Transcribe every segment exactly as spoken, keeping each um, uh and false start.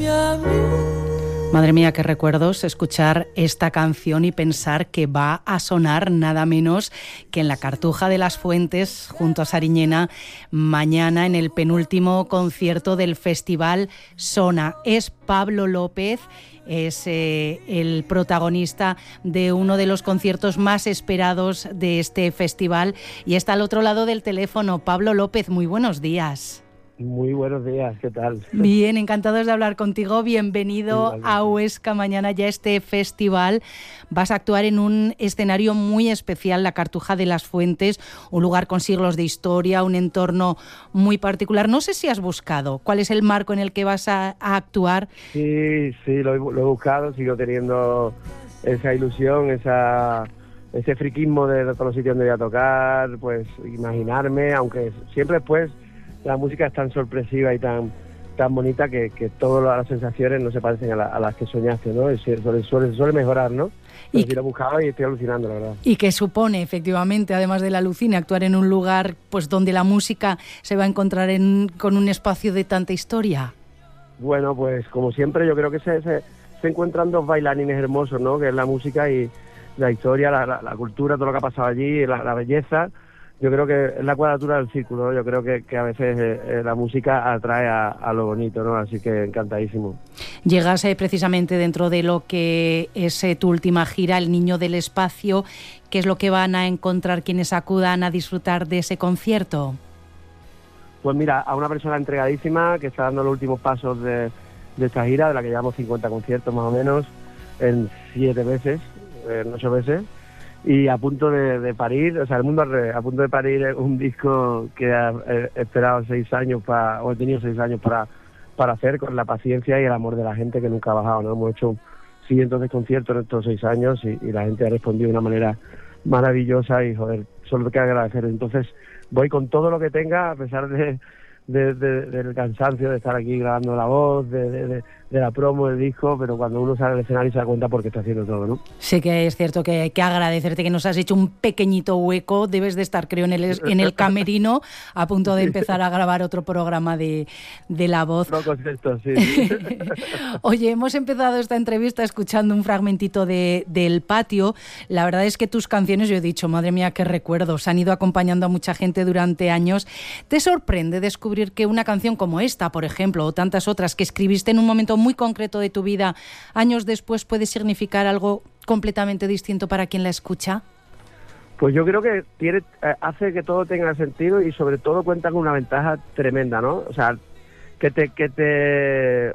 Madre mía, qué recuerdos escuchar esta canción y pensar que va a sonar nada menos que en la Cartuja de las Fuentes, junto a Sariñena, mañana en el penúltimo concierto del Festival Sona. Es Pablo López, es eh, el protagonista de uno de los conciertos más esperados de este festival y está al otro lado del teléfono. Pablo López, muy buenos días. Muy buenos días, ¿qué tal? Bien, encantados de hablar contigo. Bienvenido sí, a Huesca, mañana ya este festival. Vas a actuar en un escenario muy especial, la Cartuja de las Fuentes, un lugar con siglos de historia, un entorno muy particular. No sé si has buscado cuál es el marco en el que vas a, a actuar. Sí, sí, lo he, lo he buscado, sigo teniendo esa ilusión, esa... ese friquismo de todos los sitios donde voy a tocar, pues imaginarme, aunque siempre pues la música es tan sorpresiva y tan tan bonita que, que todas las sensaciones no se parecen a, la, a las que soñaste, ¿no? Y se suele, suele, suele mejorar, ¿no? Pero sí lo he buscado y estoy alucinando, la verdad. Y que supone, efectivamente, además del alucine, actuar en un lugar pues donde la música se va a encontrar en, con un espacio de tanta historia. Bueno, pues como siempre yo creo que se, se, se encuentran dos bailarines hermosos, ¿no? Que es la música y la historia, la, la, la cultura, todo lo que ha pasado allí, la, la belleza. Yo creo que es la cuadratura del círculo, ¿no? Yo creo que, que a veces eh, la música atrae a, a lo bonito, ¿no? Así que encantadísimo. Llegas eh, precisamente dentro de lo que es eh, tu última gira, El Niño del Espacio. ¿Qué es lo que van a encontrar quienes acudan a disfrutar de ese concierto? Pues mira, a una persona entregadísima que está dando los últimos pasos de, de esta gira, de la que llevamos cincuenta conciertos más o menos, en siete veces, en ocho veces. Y a punto de, de parir, o sea, el mundo al revés, a punto de parir un disco que ha eh, esperado seis años para, o he tenido seis años para, para hacer, con la paciencia y el amor de la gente que nunca ha bajado, ¿no? Hemos hecho cientos de conciertos en estos seis años y, y la gente ha respondido de una manera maravillosa y, joder, solo que agradecer. Entonces, voy con todo lo que tenga, a pesar de, de, de, del cansancio de estar aquí grabando la voz, de, de, de, de la promo del disco, pero cuando uno sale al escenario se da cuenta porque está haciendo todo, ¿no? Sí que es cierto que hay que agradecerte que nos has hecho un pequeñito hueco. Debes de estar, creo, en el, en el camerino a punto de empezar a grabar otro programa de, de La Voz. No concepto, sí. Oye, hemos empezado esta entrevista escuchando un fragmentito de, del Patio. La verdad es que tus canciones, yo he dicho, madre mía, qué recuerdos, han ido acompañando a mucha gente durante años. ¿Te sorprende descubrir que una canción como esta, por ejemplo, o tantas otras que escribiste en un momento muy concreto de tu vida, años después puede significar algo completamente distinto para quien la escucha? Pues yo creo que tiene, eh, hace que todo tenga sentido y sobre todo cuenta con una ventaja tremenda, ¿no? O sea, que te que te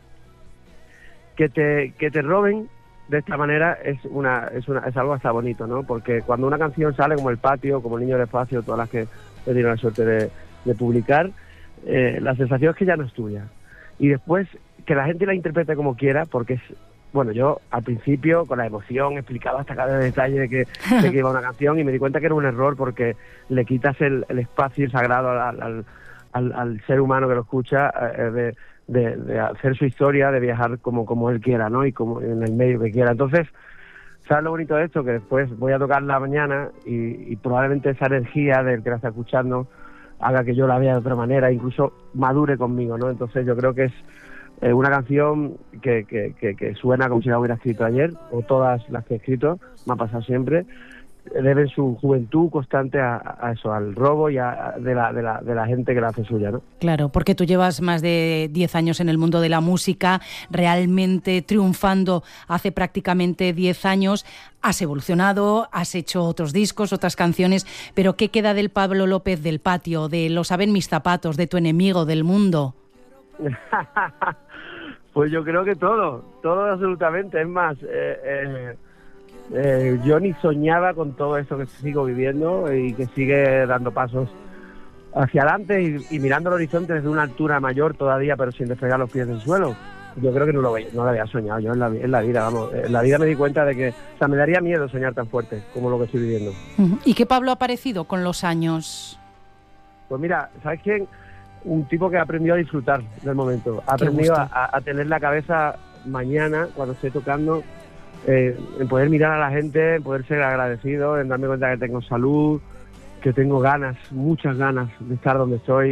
que te que te roben de esta manera es una es una es algo hasta bonito, ¿no? Porque cuando una canción sale como El Patio, como El Niño del Espacio, todas las que he tenido la suerte de, de publicar, eh, la sensación es que ya no es tuya. Y después que la gente la interprete como quiera, porque es, bueno, yo al principio con la emoción explicaba hasta cada detalle de que, de que iba una canción y me di cuenta que era un error porque le quitas el, el espacio sagrado al, al, al, al ser humano que lo escucha, eh, de, de, de hacer su historia, de viajar como, como él quiera, ¿no? Y como en el medio que quiera. Entonces, ¿sabes lo bonito de esto? Que después voy a tocarla mañana y, y probablemente esa energía del que la está escuchando haga que yo la vea de otra manera, incluso madure conmigo, ¿no? Entonces yo creo que es eh, una canción que, que, que, que suena como si la hubiera escrito ayer, o todas las que he escrito, me ha pasado siempre, deben su juventud constante a, a eso, al robo y a, de, la, de, la, de la gente que la hace suya, ¿no? Claro, porque tú llevas más de diez años en el mundo de la música, realmente triunfando hace prácticamente diez años. Has evolucionado, has hecho otros discos, otras canciones, pero ¿qué queda del Pablo López del Patio, de Lo saben mis zapatos, de Tu enemigo, del mundo? Pues yo creo que todo, todo absolutamente. Es más, eh, eh, eh, yo ni soñaba con todo esto que sigo viviendo y que sigue dando pasos hacia adelante y, y mirando el horizonte desde una altura mayor todavía, pero sin despegar los pies del suelo. Yo creo que no lo, no lo había soñado yo en la, en la vida, vamos. En la vida me di cuenta de que, o sea, me daría miedo soñar tan fuerte como lo que estoy viviendo. ¿Y qué Pablo ha aparecido con los años? Pues mira, ¿sabes quién? Un tipo que ha aprendido a disfrutar del momento. Ha aprendido a, a tener la cabeza mañana, cuando esté tocando, eh, en poder mirar a la gente, en poder ser agradecido, en darme cuenta que tengo salud, que tengo ganas, muchas ganas de estar donde estoy,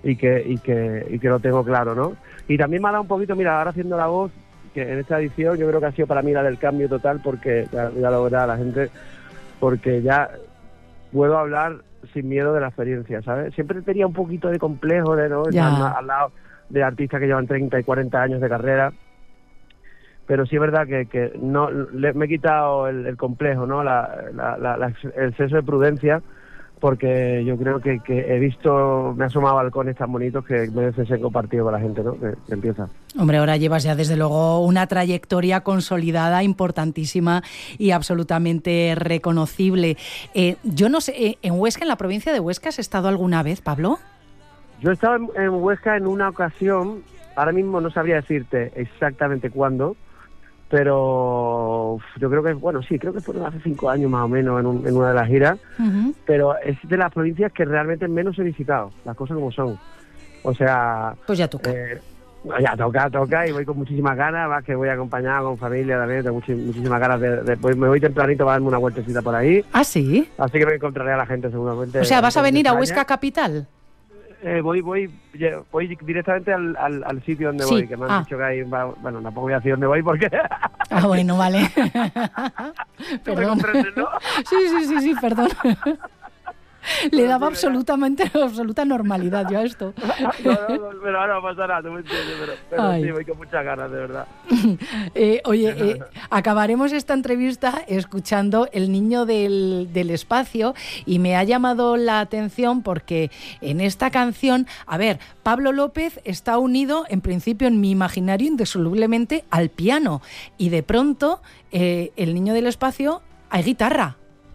y que, y que, y que lo tengo claro, ¿no? Y también me ha dado un poquito, mira, ahora haciendo la voz, que en esta edición yo creo que ha sido para mí la del cambio total, porque ya, ya lo verá la gente, porque ya puedo hablar sin miedo de la experiencia, ¿sabes? Siempre tenía un poquito de complejo de no Ya. estar al lado de artistas que llevan treinta y cuarenta años de carrera, pero sí es verdad que, que no le, me he quitado el, el complejo, ¿no? La, la, la, la, el exceso de prudencia, porque yo creo que, que he visto, me he asomado a balcones tan bonitos que merecen ser compartidos con la gente, ¿no? Que, que empieza. Hombre, ahora llevas ya desde luego una trayectoria consolidada, importantísima y absolutamente reconocible. Eh, yo no sé, eh, ¿en Huesca, en la provincia de Huesca, has estado alguna vez, Pablo? Yo he estado en, en Huesca en una ocasión, ahora mismo no sabría decirte exactamente cuándo, pero yo creo que, bueno, sí, creo que fueron hace cinco años más o menos en, un, en una de las giras, uh-huh. Pero es de las provincias que realmente menos he visitado, las cosas como son. O sea... Pues ya toca. Eh, ya toca, toca, y voy con muchísimas ganas, más que voy acompañado con familia también, tengo muchis, muchísimas ganas de, de, de... Me voy tempranito para darme una vueltecita por ahí. ¿Ah, sí? Así que me encontraré a la gente seguramente. O sea, ¿vas a venir a Huesca capital? Eh, voy voy voy directamente al, al, al sitio donde sí. voy, que me han ah. dicho que hay... Bueno, tampoco voy a decir dónde voy porque... Ah, bueno, vale. Perdón. ¿No? Sí, sí, sí, sí, perdón. Le daba absolutamente absoluta normalidad yo a esto. No, no, no, pero ahora no pasa nada, tú me entiendes, pero, pero sí, voy con muchas ganas, de verdad. Eh, oye, eh, acabaremos esta entrevista escuchando El niño del, del espacio, y me ha llamado la atención porque en esta canción, a ver, Pablo López está unido, en principio en mi imaginario, indisolublemente al piano, y de pronto, eh, El niño del espacio, hay guitarra.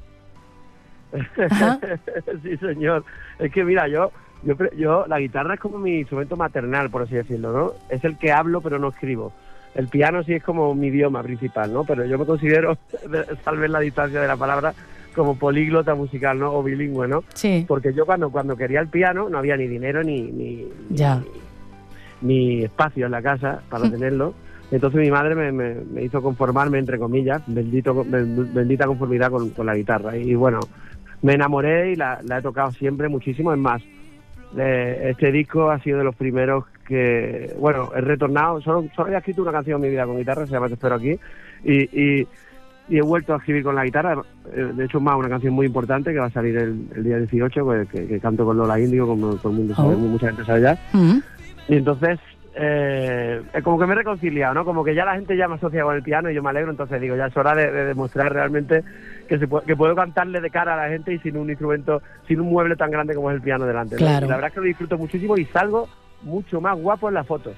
Sí, señor. Es que mira, yo, yo yo la guitarra es como mi instrumento maternal, por así decirlo, ¿no? Es el que hablo pero no escribo. El piano sí es como mi idioma principal, ¿no? Pero yo me considero, salve la distancia de la palabra, como políglota musical, ¿no? O bilingüe, ¿no? Sí. Porque yo cuando cuando quería el piano no había ni dinero ni ni, ya. ni, ni espacio en la casa para tenerlo. Entonces mi madre me, me, me hizo conformarme, entre comillas, bendito, bendita conformidad con, con la guitarra. Y bueno, me enamoré y la, la he tocado siempre muchísimo. Es más, eh, este disco ha sido de los primeros que, bueno, he retornado, solo, solo he escrito una canción en mi vida con guitarra, se llama Te espero aquí, y, y, y he vuelto a escribir con la guitarra. De hecho, más una canción muy importante que va a salir el, el día dieciocho, que, que, que canto con Lola Índigo, como todo el mundo sabe, oh. mucha gente sabe ya. Uh-huh. Y entonces... Eh, como que me he reconciliado, ¿no? Como que ya la gente ya me asocia con el piano y yo me alegro, entonces digo, ya es hora de, de demostrar realmente que se puede, que puedo cantarle de cara a la gente y sin un instrumento, sin un mueble tan grande como es el piano delante, ¿no? Claro. Y la verdad es que lo disfruto muchísimo y salgo mucho más guapo en las fotos.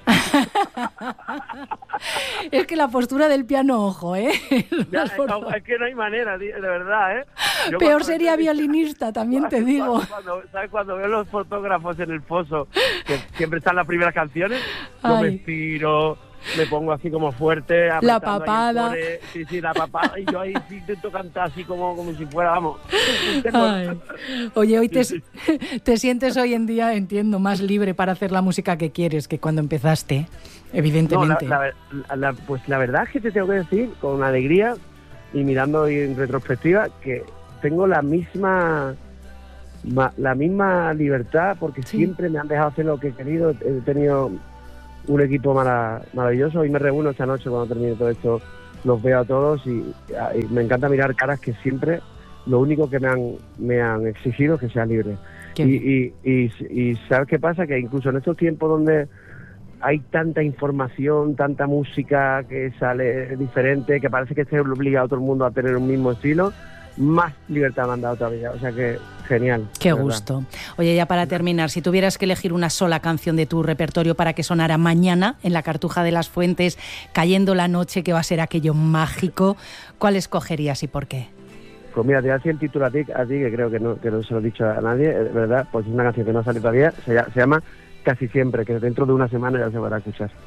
Es que la postura del piano, ojo, ¿eh? Ya, es, es que no hay manera, de verdad, ¿eh? Yo Peor sería me... violinista, también cuando, te digo. Cuando, cuando, ¿sabes? Cuando veo los fotógrafos en el foso, que siempre están las primeras canciones, yo Ay. me estiro, me pongo así como fuerte. La papada. Sí, sí, la papada. Y yo ahí sí intento cantar así como, como si fuera, vamos. Ay. Oye, hoy te, te sientes hoy en día, entiendo, más libre para hacer la música que quieres que cuando empezaste, evidentemente. No, la, la, la, pues la verdad es que te tengo que decir, con alegría y mirando en retrospectiva, que tengo la misma la misma libertad, porque sí. siempre me han dejado hacer lo que he querido. He tenido un equipo mara, maravilloso y me reúno esta noche cuando termine todo esto, los veo a todos y, y me encanta mirar caras que siempre lo único que me han me han exigido es que sea libre. Y, y, y, y ¿sabes qué pasa? Que incluso en estos tiempos donde hay tanta información, tanta música que sale diferente, que parece que esté obligado a todo el mundo a tener un mismo estilo, más libertad me han dado todavía, o sea que genial. Qué gusto. Oye, ya para terminar, si tuvieras que elegir una sola canción de tu repertorio para que sonara mañana en la Cartuja de las Fuentes, cayendo la noche, que va a ser aquello mágico, ¿cuál escogerías y por qué? Pues mira, te voy a decir el título a ti, a ti que creo que no, que no se lo he dicho a nadie, ¿verdad? Pues es una canción que no ha salido todavía, se, se llama Casi Siempre, que dentro de una semana ya se va a escuchar.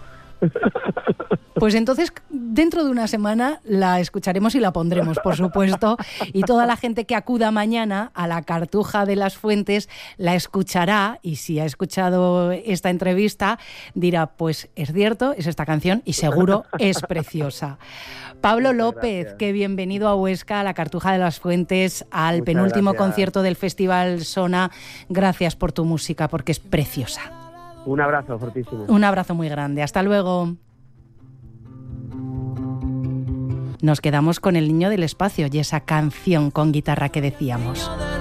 Pues entonces, dentro de una semana la escucharemos y la pondremos, por supuesto, y toda la gente que acuda mañana a la Cartuja de las Fuentes la escuchará, y si ha escuchado esta entrevista dirá, pues es cierto, es esta canción y seguro es preciosa. Pablo Muchas López, gracias. Que bienvenido a Huesca, a la Cartuja de las Fuentes, al Muchas penúltimo gracias. Concierto del Festival Sona. Gracias por tu música, porque es preciosa. Un abrazo fortísimo. Un abrazo muy grande. Hasta luego. Nos quedamos con El niño del espacio y esa canción con guitarra que decíamos.